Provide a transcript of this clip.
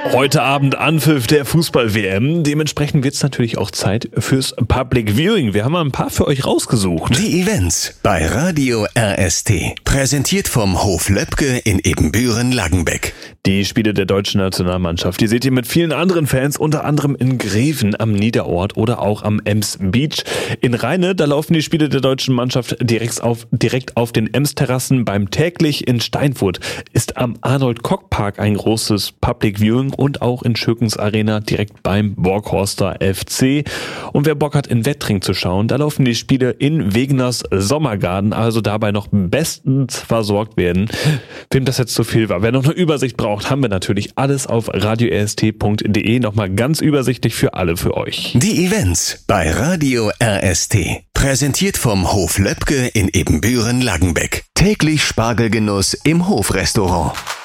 Heute Abend Anpfiff der Fußball-WM. Dementsprechend wird es natürlich auch Zeit fürs Public Viewing. Wir haben mal ein paar für euch rausgesucht. Die Events bei Radio RST. Präsentiert vom Hof Löbke in Ebenbüren-Laggenbeck. Die Spiele der deutschen Nationalmannschaft, die seht ihr mit vielen anderen Fans, unter anderem in Greven am Niederort oder auch am Ems Beach. In Rheine, da laufen die Spiele der deutschen Mannschaft direkt auf den Ems-Terrassen. Beim Täglich in Steinfurt ist am Arnold-Kock-Park ein großes Public Viewing und auch in Schöckens Arena direkt beim Borghorster FC. Und wer Bock hat, in Wettring zu schauen, da laufen die Spiele in Wegeners Sommergarten, also dabei noch bestens versorgt werden. Wem das jetzt zu viel war, wer noch eine Übersicht braucht, haben wir natürlich alles auf radiorst.de, nochmal ganz übersichtlich für alle für euch. Die Events bei Radio RST. Präsentiert vom Hof Löbke in Ebenbüren-Laggenbeck. Täglich Spargelgenuss im Hofrestaurant.